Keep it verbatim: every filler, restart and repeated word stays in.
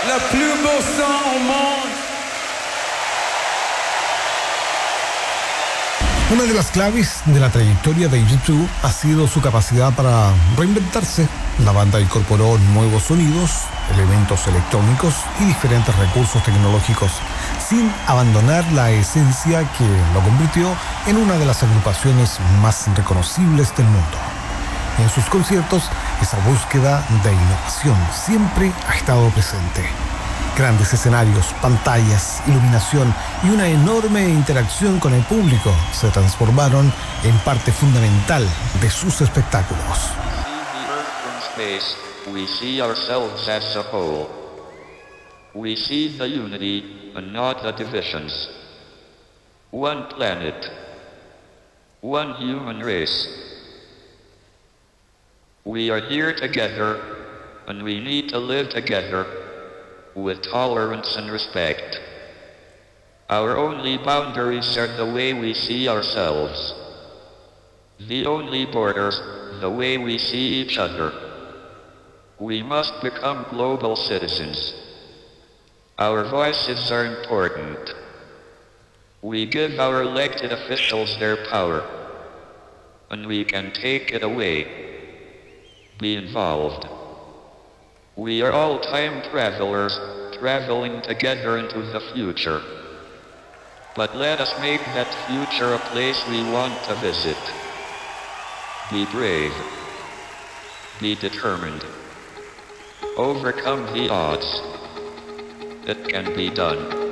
le plus beau sang au monde. Una de las claves de la trayectoria de U dos ha sido su capacidad para reinventarse. La banda incorporó nuevos sonidos, elementos electrónicos y diferentes recursos tecnológicos, sin abandonar la esencia que lo convirtió en una de las agrupaciones más reconocibles del mundo. En sus conciertos, esa búsqueda de innovación siempre ha estado presente. Grandes escenarios, pantallas, iluminación y una enorme interacción con el público se transformaron en parte fundamental de sus espectáculos. We see ourselves as a whole. We see the unity and not the divisions. One planet. One human race. We are here together, and we need to live together with tolerance and respect. Our only boundaries are the way we see ourselves. The only borders, the way we see each other. We must become global citizens. Our voices are important. We give our elected officials their power, and we can take it away. Be involved. We are all time travelers, traveling together into the future. But let us make that future a place we want to visit. Be brave. Be determined. Overcome the odds. It can be done.